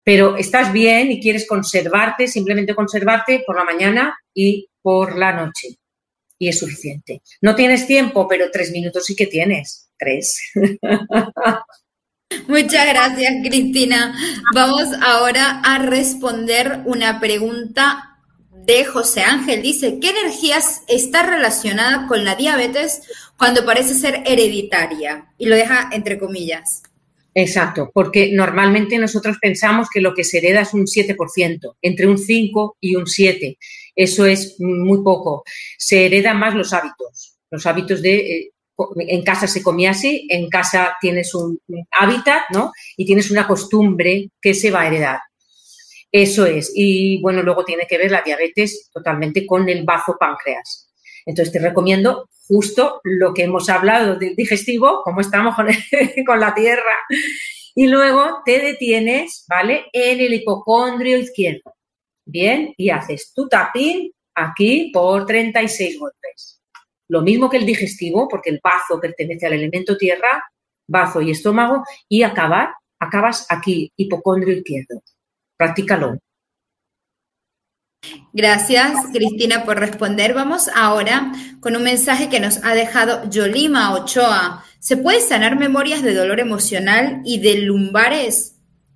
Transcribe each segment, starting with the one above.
pero estás bien y quieres conservarte, simplemente conservarte por la mañana y por la noche. Y es suficiente. No tienes tiempo, pero 3 minutos sí que tienes. 3. Muchas gracias, Cristina. Vamos ahora a responder una pregunta de José Ángel. Dice, ¿qué energías está relacionada con la diabetes cuando parece ser hereditaria? Y lo deja entre comillas. Exacto, porque normalmente nosotros pensamos que lo que se hereda es un 7%, entre un 5 y un 7. Eso es muy poco. Se heredan más los hábitos de en casa se comía así, en casa tienes un hábitat, ¿no? Y tienes una costumbre que se va a heredar. Eso es. Y bueno, luego tiene que ver la diabetes totalmente con el bazo páncreas. Entonces te recomiendo justo lo que hemos hablado del digestivo, cómo estamos con la tierra. Y luego te detienes, ¿vale? En el hipocondrio izquierdo. Bien, y haces tu tapín aquí por 36 golpes. Lo mismo que el digestivo, porque el bazo pertenece al elemento tierra, bazo y estómago, y acabas aquí, hipocondrio izquierdo. Practícalo. Gracias, Cristina, por responder. Vamos ahora con un mensaje que nos ha dejado Yolima Ochoa. ¿Se puede sanar memorias de dolor emocional y de lumbares?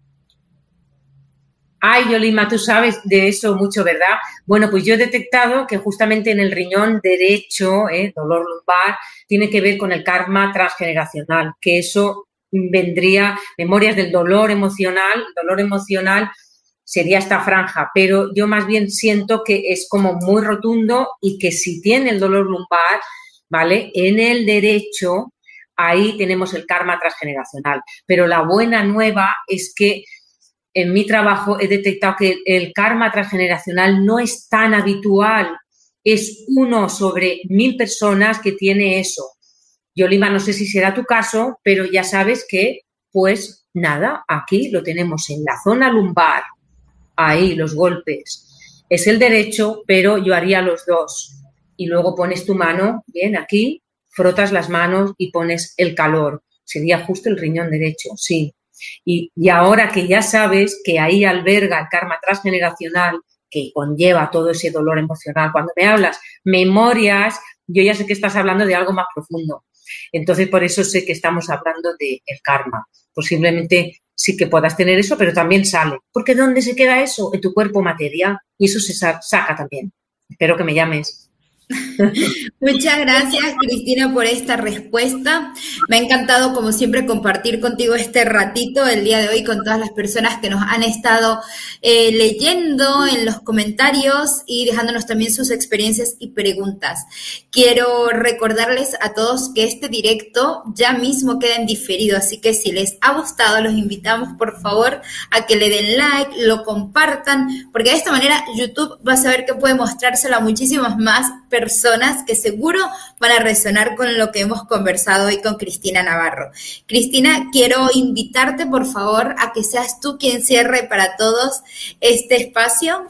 Ay, Yolima, tú sabes de eso mucho, ¿verdad? Bueno, pues yo he detectado que justamente en el riñón derecho, dolor lumbar, tiene que ver con el karma transgeneracional, que eso vendría, memorias del dolor emocional sería esta franja, pero yo más bien siento que es como muy rotundo y que si tiene el dolor lumbar, ¿vale? En el derecho, ahí tenemos el karma transgeneracional. Pero la buena nueva es que en mi trabajo he detectado que el karma transgeneracional no es tan habitual. Es 1 sobre 1000 personas que tiene eso. Yolima, no sé si será tu caso, pero ya sabes que, pues nada, aquí lo tenemos en la zona lumbar. Ahí, los golpes. Es el derecho, pero yo haría los dos. Y luego pones tu mano, bien, aquí, frotas las manos y pones el calor. Sería justo el riñón derecho, sí. Y ahora que ya sabes que ahí alberga el karma transgeneracional que conlleva todo ese dolor emocional, cuando me hablas memorias, yo ya sé que estás hablando de algo más profundo. Entonces, por eso sé que estamos hablando del karma. Posiblemente sí que puedas tener eso, pero también sale. Porque ¿dónde se queda eso? En tu cuerpo materia. Y eso se saca también. Espero que me llames. Muchas gracias, Cristina, por esta respuesta. Me ha encantado, como siempre, compartir contigo este ratito el día de hoy con todas las personas que nos han estado leyendo en los comentarios y dejándonos también sus experiencias y preguntas. Quiero recordarles a todos que este directo ya mismo queda en diferido, así que si les ha gustado, los invitamos, por favor, a que le den like, lo compartan, porque de esta manera YouTube va a saber que puede mostrárselo a muchísimas más personas que seguro van a resonar con lo que hemos conversado hoy con Cristina Navarro. Cristina, quiero invitarte, por favor, a que seas tú quien cierre para todos este espacio.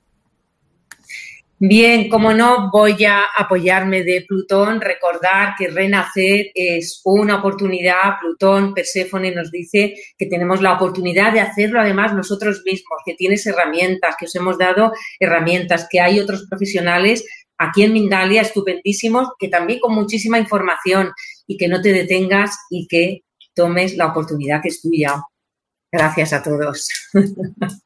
Bien, como no, voy a apoyarme de Plutón, recordar que renacer es una oportunidad. Plutón, Perséfone nos dice que tenemos la oportunidad de hacerlo además nosotros mismos, que tienes herramientas, que os hemos dado herramientas, que hay otros profesionales aquí en Mindalia estupendísimos, que también con muchísima información, y que no te detengas y que tomes la oportunidad que es tuya. Gracias a todos.